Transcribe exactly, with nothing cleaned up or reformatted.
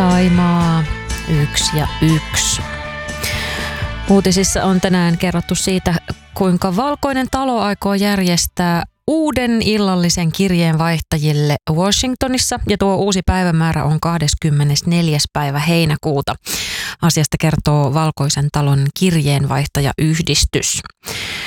Saimaa yksi ja yksi. Uutisissa on tänään kerrottu siitä, kuinka Valkoinen talo aikoo järjestää uuden illallisen kirjeenvaihtajille Washingtonissa, ja tuo uusi päivämäärä on kahdeskymmenesneljäs päivä heinäkuuta. Asiasta kertoo Valkoisen talon kirjeenvaihtajayhdistys.